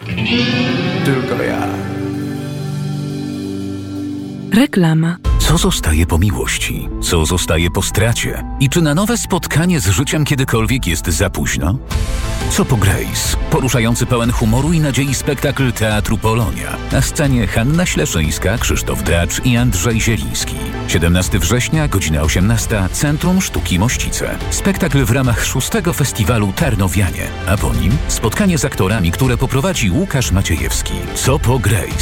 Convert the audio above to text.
Tylko ja. Reklama. Co zostaje po miłości? Co zostaje po stracie? I czy na nowe spotkanie z życiem kiedykolwiek jest za późno? Co po Grace? Poruszający pełen humoru i nadziei spektakl Teatru Polonia. Na scenie Hanna Śleszyńska, Krzysztof Dracz i Andrzej Zieliński. 17 września, godzina 18, Centrum Sztuki Mościce. Spektakl w ramach 6. Festiwalu Tarnowianie. A po nim spotkanie z aktorami, które poprowadzi Łukasz Maciejewski. Co po Grace?